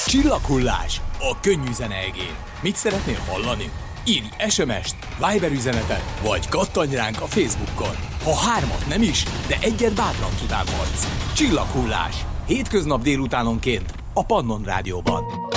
Csillaghullás a könnyű zene egén. Mit szeretnél hallani? Írj SMS-t, Viber üzenetet, vagy kattanj ránk a Facebookon. Ha 3 nem is, de 1 bátran kívánhatsz. Csillaghullás. Hétköznap délutánonként a Pannon Rádióban.